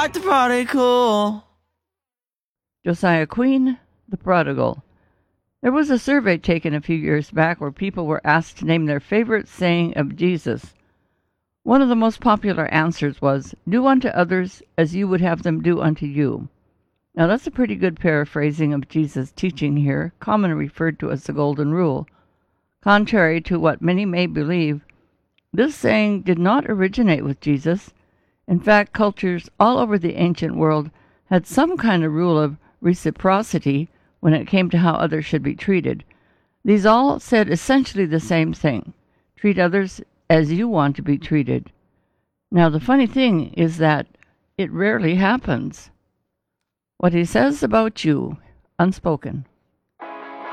like to party cool. Josiah Queen, the Prodigal. There was a survey taken a few years back where people were asked to name their favorite saying of Jesus. One of the most popular answers was, "Do unto others as you would have them do unto you." Now that's a pretty good paraphrasing of Jesus' teaching here, commonly referred to as the Golden Rule. Contrary to what many may believe, this saying did not originate with Jesus. In fact, cultures all over the ancient world had some kind of rule of reciprocity when it came to how others should be treated. These all said essentially the same thing: treat others as you want to be treated. Now the funny thing is that it rarely happens. What he says about you, unspoken.